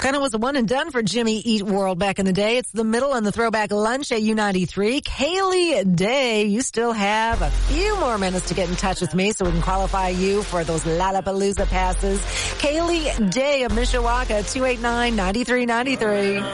Kind of was a one and done for Jimmy Eat World back in the day. It's the middle and the throwback lunch at U93. Kaylee Day, you still have a few more minutes to get in touch with me so we can qualify you for those Lollapalooza passes. Kaylee Day of Mishawaka, 289-9393.